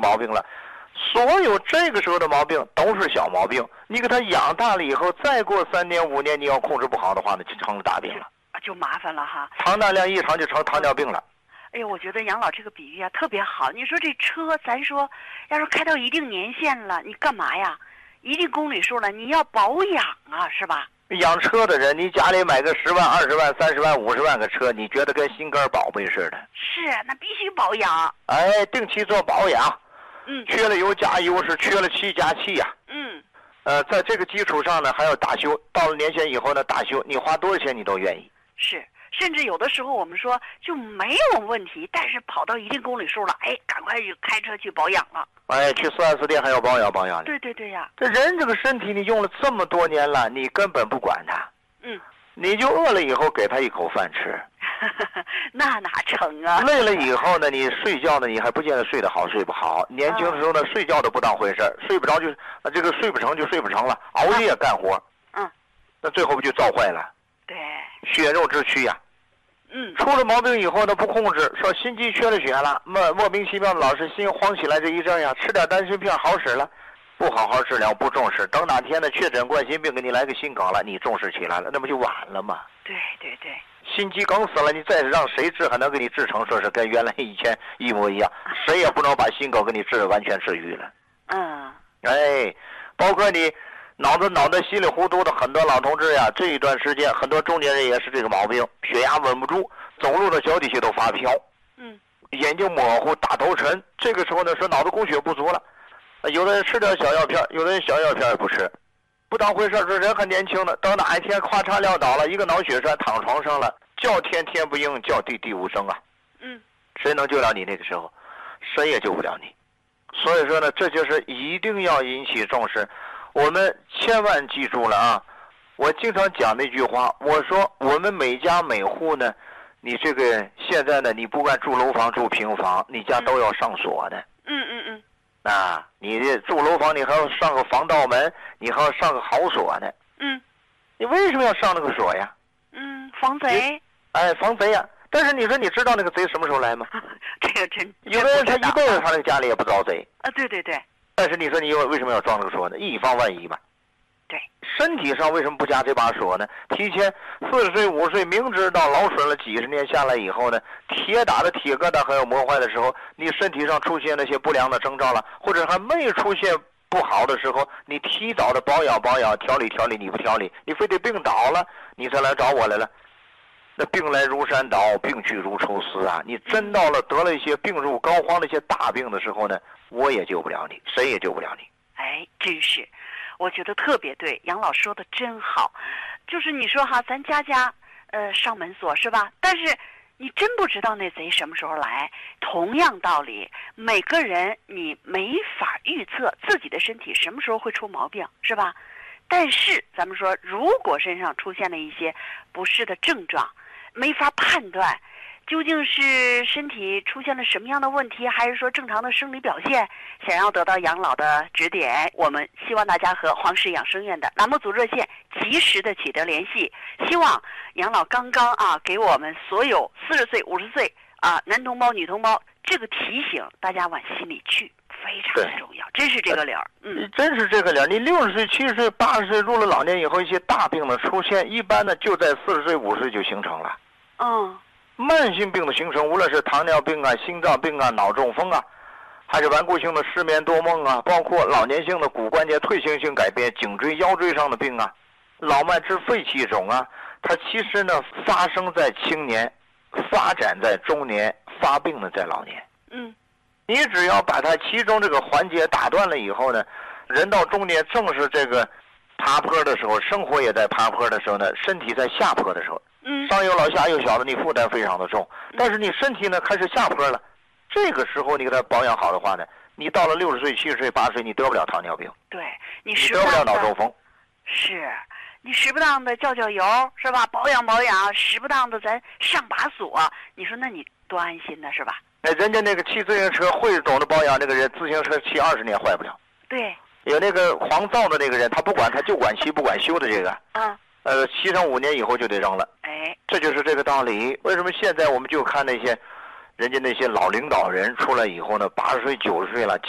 毛病了。所有这个时候的毛病都是小毛病，你给他养大了以后，再过3年5年，你要控制不好的话呢，就成了大病了， 就麻烦了哈。 糖耐量异常就成糖尿病了。 哎呦，我觉得杨老这个比喻啊特别好。你说这车，咱说要是开到一定年限了，你干嘛呀？一定公里数了，你要保养啊，是吧？ 养车的人，你家里买个10万、20万、30万、50万个车，你觉得跟心肝宝贝似的？ 是，那必须保养。 哎，定期做保养。缺了油加油，是缺了气加气呀。在这个基础上呢，还要大修。到了年限以后呢，大修，你花多少钱你都愿意。 是，甚至有的时候我们说就没有问题，但是跑到一定公里数了，哎，赶快就开车去保养了。 哎，去4S店还要保养保养。 对呀。 这人这个身体你用了这么多年了，你根本不管他。你就饿了以后给他一口饭吃。 那哪成啊？ 累了以后呢，你睡觉呢，你还不见得睡得好，睡不好。年轻的时候呢，睡觉都不当回事，睡不着就这个睡不成就睡不成了，熬夜干活。那最后不就造坏了？ 对， 血肉之躯呀。出了毛病以后呢，不控制，说心肌缺了血了，莫名其妙的老是心慌起来这一阵呀，吃点丹参片好使了，不好好治疗，不重视，等哪天呢确诊冠心病，给你来个心梗了，你重视起来了，那不就晚了吗？ 对。 心肌梗死了，你再让谁治还能给你治成说是跟原来以前一模一样？谁也不能把心梗给你治完全治愈了。哎，包括你脑袋稀里糊涂的很多老同志呀，这一段时间很多中年人也是这个毛病，血压稳不住，走路的脚底下都发飘，眼睛模糊，大头沉。这个时候呢，说脑子供血不足了。有的人吃点小药片，有的人小药片也不吃，不当回事。这人很年轻的，等哪一天咔嚓撂倒了，一个脑血栓躺床上了，叫天天不应，叫地地无声啊。谁能救了你？那个时候谁也救不了你。所以说呢，这就是一定要引起重视。我们千万记住了啊！我经常讲那句话，我说我们每家每户呢，你这个现在呢，你不管住楼房住平房，你家都要上锁的。你这住楼房，你还要上个防盗门，你还要上个好锁呢。你为什么要上那个锁呀？ 防贼。 防贼呀！但是你说，你知道那个贼什么时候来吗？ 这个真有的人他一辈子他那个家里也不遭贼。 对。 但是你说你为什么要装这个锁呢？以防万一嘛。 对。 身体上为什么不加这把锁呢？提前40岁50岁，明知道劳损了几十年下来以后呢，铁打的铁疙瘩还要磨坏的时候，你身体上出现那些不良的征兆了，或者还没出现不好的时候，你提早的保养调理，你不调理，你非得病倒了你才来找我来了。那病来如山倒，病去如抽丝啊！你真到了得了一些病入膏肓的一些大病的时候呢，我也救不了你，谁也救不了你。 真是，我觉得特别对，杨老说的真好。就是你说哈，咱家上门锁是吧？但是你真不知道那贼什么时候来。同样道理，每个人你没法预测自己的身体什么时候会出毛病，是吧？但是咱们说，如果身上出现了一些不适的症状，没法判断究竟是身体出现了什么样的问题，还是说正常的生理表现。想要得到杨老的指点，我们希望大家和黄氏养生院的栏目组热线及时的取得联系。希望杨老刚刚给我们所有40岁50岁男同胞女同胞这个提醒，大家往心里去，非常的重要，真是这个理儿。 真是这个理儿。你60岁70岁80岁入了老年以后，一些大病的出现，一般呢就在40岁50岁就形成了。慢性病的形成，无论是糖尿病心脏病脑中风还是顽固性的失眠多梦包括老年性的骨关节退行性改变、颈椎腰椎上的病老慢支肺气肿它其实呢发生在青年，发展在中年，发病呢在老年。你只要把它其中这个环节打断了以后呢，人到中年正是这个爬坡的时候，生活也在爬坡的时候呢，身体在下坡的时候。上有老下有小的，你负担非常的重，但是你身体呢开始下坡了，这个时候你给它保养好的话呢，你到了60岁70岁80岁，你得不了糖尿病， 对， 你得不了脑中风， 是你适不当的叫油是吧？保养，适不当的咱上把锁，你说那你多安心呢是吧？ 人家那个骑自行车会懂得保养，那个人自行车骑20年坏不了。 对， 有那个狂躁的那个人，他不管，他就管骑不管修的这个。骑上5年以后就得扔了。这就是这个道理。为什么现在我们就看那些人家那些老领导人出来以后呢，80岁90岁了，